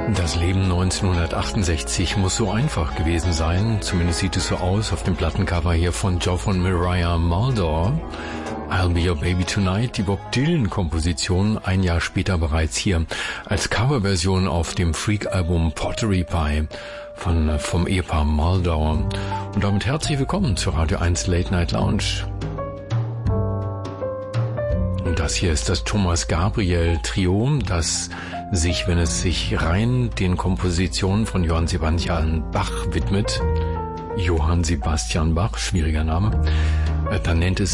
Das Leben 1968 muss so einfach gewesen sein, zumindest sieht es so aus auf dem Plattencover hier von Geoff und Mariah Muldaur. I'll Be Your Baby Tonight, die Bob Dylan-Komposition, ein Jahr später bereits hier als Coverversion auf dem Freak-Album Pottery Pie vom Ehepaar Muldaur. Und damit herzlich willkommen zur Radio 1 Late Night Lounge. Und das hier ist das Thomas Gabriel Trio, das sich, wenn es sich rein den Kompositionen von Johann Sebastian Bach widmet, Johann Sebastian Bach, schwieriger Name, dann nennt es